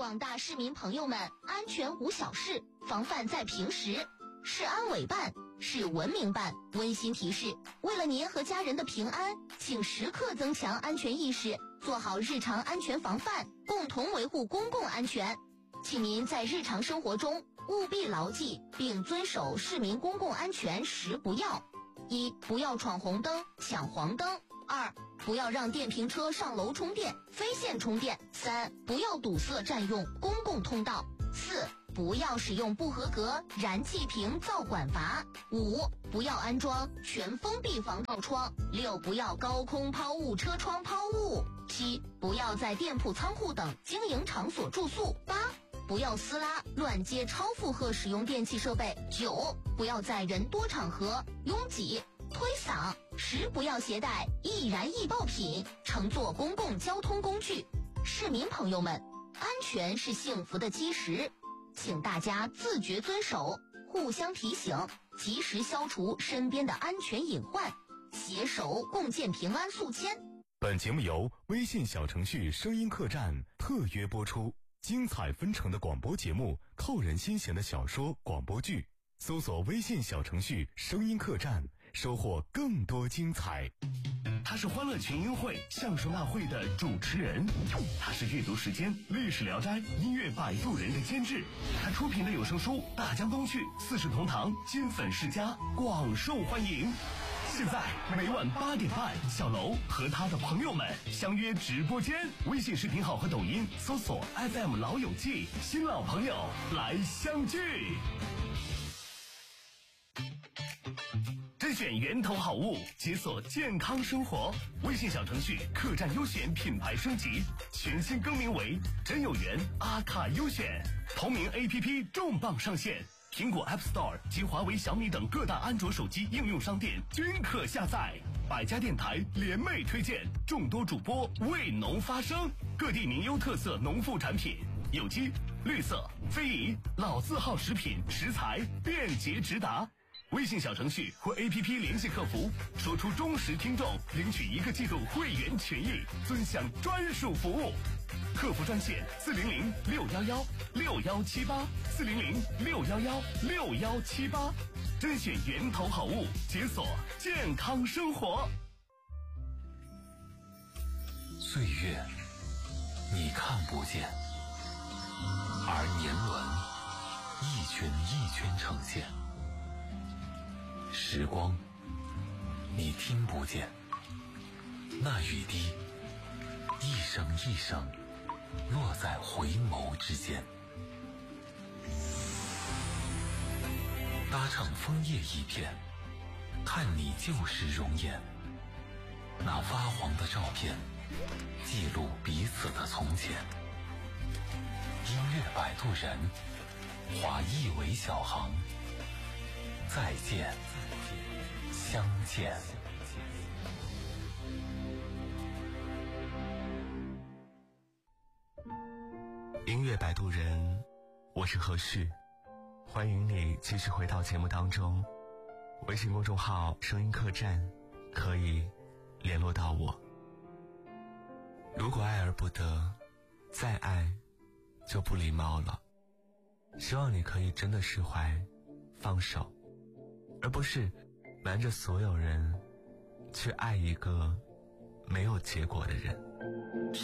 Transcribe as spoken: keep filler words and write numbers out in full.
广大市民朋友们，安全无小事，防范在平时。市安委办、市文明办温馨提示：为了您和家人的平安，请时刻增强安全意识，做好日常安全防范，共同维护公共安全。请您在日常生活中务必牢记并遵守市民公共安全十不要：一、不要闯红灯、抢黄灯；二、不要让电瓶车上楼充电、非线充电；三、不要堵塞占用公共通道；四、不要使用不合格燃气瓶造管阀；五、不要安装全封闭防盗窗；六、不要高空抛物车窗抛物；七、不要在店铺仓库等经营场所住宿；八、不要撕拉乱接超负荷使用电器设备；九、不要在人多场合拥挤推搡；十、不要携带易燃易爆品乘坐公共交通工具。市民朋友们，安全是幸福的基石，请大家自觉遵守，互相提醒，及时消除身边的安全隐患，携手共建平安宿迁。 本节目由微信小程序声音客栈特约播出，精彩纷呈的广播节目，扣人心弦的小说广播剧，搜索微信小程序声音客栈，收获更多精彩。 他是欢乐群英会相声大会的主持人，他是阅读时间历史聊斋音乐摆渡人的监制，他出品的有声书《大江东去》四世同堂金粉世家广受欢迎。现在每晚八点半，小楼和他的朋友们相约直播间，微信视频号和抖音搜索 F M 老友记，新老朋友来相聚。甄选源头好物，解锁健康生活。微信小程序客栈优选品牌升级，全新更名为真有缘阿卡优选，同名 A P P 重磅上线，苹果 App Store 及华为、小米等各大安卓手机应用商店均可下载。百家电台联袂推荐，众多主播为农发声，各地名优特色农副产品，有机、绿色、非遗、老字号食品食材便捷直达。微信小程序或 A P P 联系客服，说出忠实听众，领取一个季度会员权益，尊享专属服务。客服专线四零零六幺幺六幺七八四零零六幺幺六幺七八，甄选源头好物，解锁健康生活。 岁月你看不见，而年轮一圈一圈呈现。时光你听不见，那雨滴一声一声落在回眸之间。搭乘枫叶一片，看你旧时容颜，那发黄的照片记录彼此的从前。音乐摆渡人，划一尾小航，再见相见。 音乐摆渡人，我是何旭，欢迎你继续回到节目当中。微信公众号声音客栈可以联络到我。如果爱而不得，再爱就不礼貌了。希望你可以真的释怀放手，而不是瞒着所有人去爱一个没有结果的人。 这